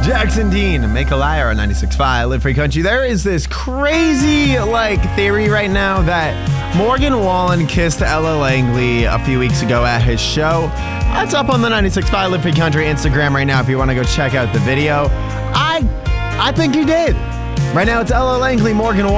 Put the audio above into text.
Jackson Dean, Make a Liar on 96.5, Live Free Country. There is this crazy, theory right now that Morgan Wallen kissed Ella Langley a few weeks ago at his show. That's up on the 96.5 Live Free Country Instagram right now if you want to go check out the video. I think he did. Right now it's Ella Langley, Morgan Wallen.